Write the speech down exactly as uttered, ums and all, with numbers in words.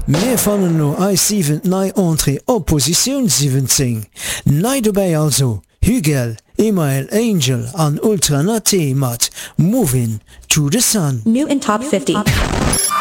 Meer vallen nu I zeven nai entre op position zeventien. Nai dabei also Hugel, Email, Angel an Ultranate mat Moving to the Sun. New in top fifty.